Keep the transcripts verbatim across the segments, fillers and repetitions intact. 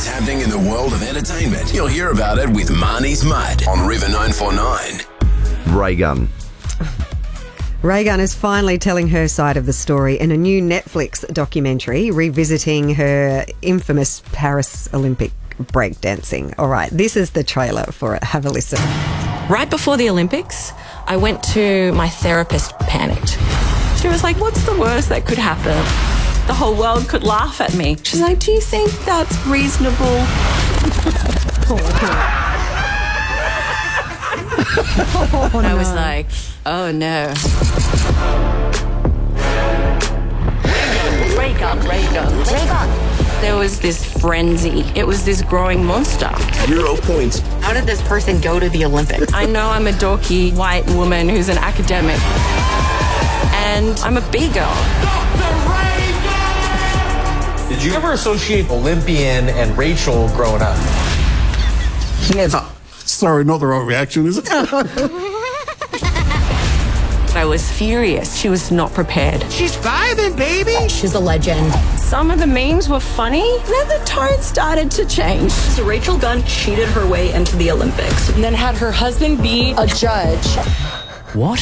What's happening in the world of entertainment? You'll hear about it with Marnie's Mud on River nine four nine. Ray Gunn. Ray Gunn is finally telling her side of the story in a new Netflix documentary revisiting her infamous Paris Olympic breakdancing. All right, this is the trailer for it. Have a listen. Right before the Olympics, I went to my therapist, panicked. She was like, what's the worst that could happen? The whole world could laugh at me. She's like, do you think that's reasonable? Oh, and I was no. like, oh no. Ray gun, ray gun, ray gun. There was this frenzy. It was this growing monster. Zero points. How did this person go to the Olympics? I know I'm a dorky white woman who's an academic. And I'm a B-girl. Did you ever associate Olympian and Rachel growing up? Never. Sorry, not the right reaction, is it? I was furious. She was not prepared. She's vibing, baby. She's a legend. Some of the memes were funny, then the tone started to change. So Rachel Gunn cheated her way into the Olympics and then had her husband be a judge. What?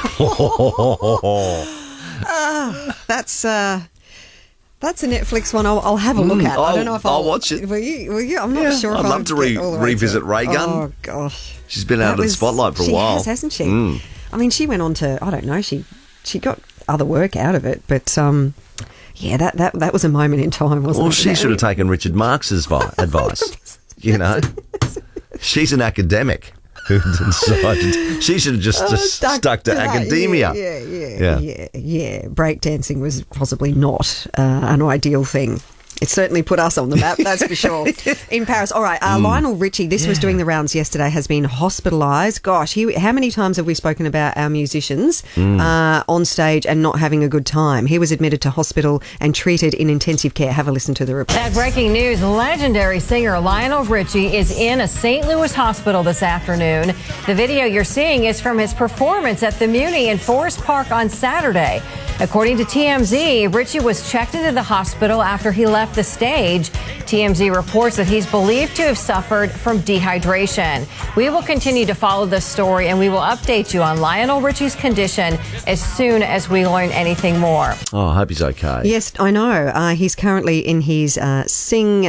uh, that's uh, that's a Netflix one. I'll, I'll have a look Mm, at. I don't know if I'll, I'll, I'll watch it. Will you? Will you? I'm not Yeah, sure. I'd if love I'll to re- get all the way revisit to it. Ray Gunn. Oh gosh, She's been out That of the was- spotlight for a she while. Has, hasn't she? Mm. I mean, she went on to. I don't know. She she got other work out of it, but um, yeah, that that that was a moment in time, wasn't Well, it? she should have taken Richard Marx's vi- advice. You know, she's an academic who decided she should have just, Oh, just stuck, to, that. academia. Yeah, yeah, yeah, Yeah. yeah, yeah. Breakdancing was possibly not uh, an ideal thing. It certainly put us on the map, that's for sure, in Paris. All right, uh, Mm. Lionel Richie, this was doing the rounds yesterday, has been hospitalised. Gosh, he, how many times have we spoken about our musicians Mm. uh, on stage and not having a good time? He was admitted to hospital and treated in intensive care. Have a listen to the report. That breaking news, legendary singer Lionel Richie is in a Saint Louis hospital this afternoon. The video you're seeing is from his performance at the Muni in Forest Park on Saturday. According to T M Z, Richie was checked into the hospital after he left the stage. T M Z reports that he's believed to have suffered from dehydration. We will continue to follow this story, and we will update you on Lionel Richie's condition as soon as we learn anything more. Oh, I hope he's okay. Yes, I know. Uh, he's currently in his uh, Sing